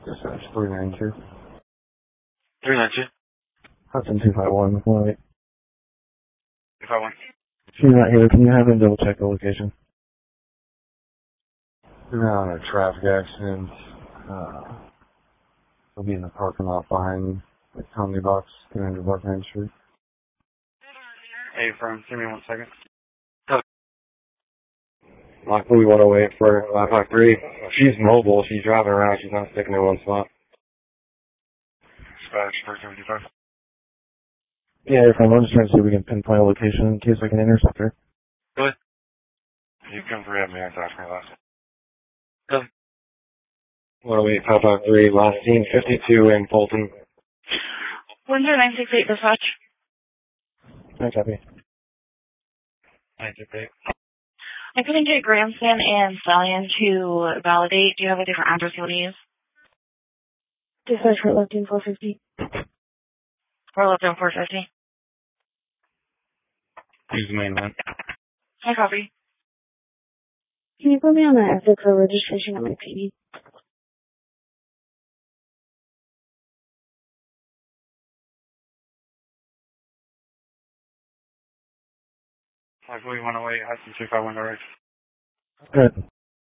Dispatch 392. 392. Hudson 251. 108. 251. She's not here. Can you have him double check the location? We're on a traffic accident. He'll be in the parking lot behind the comedy box, 300 Buckman Street. Hey, firm, give me 1 second. Lockwood 108 for 553. She's mobile. She's driving around. She's not sticking in one spot. Dispatch 375. Yeah, if I'm just trying to see if we can pinpoint a location in case I can intercept her. Go ahead. You come grab me. I talked to me last. Go ahead. 108 553, last scene 52 in Fulton. 10968 dispatch. I copy. 968. I couldn't get Grandstand and Stallion to validate. Do you have a different address you want to use? Dispatch for 11450. Or 11450. Use the main line. I copy. Can you put me on the exit for registration at my PD? Lockwood 108, Hudson 251 direct. Good.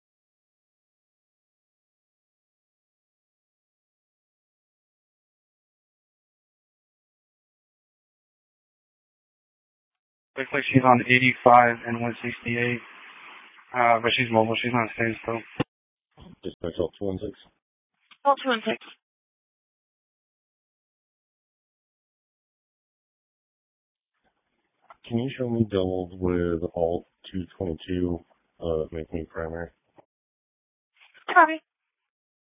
Looks like she's on 85 and 168. But she's mobile. She's not staying still. Dispatch 216. All 2 and 6. Can you show me doubles with Alt 222, make me primary? Copy.